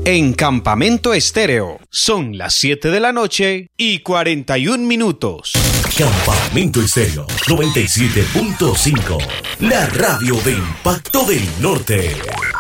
en Campamento Estéreo. Son las 7 de la noche y 41 minutos. Campamento Estéreo 97.5, la radio de Impacto del Norte.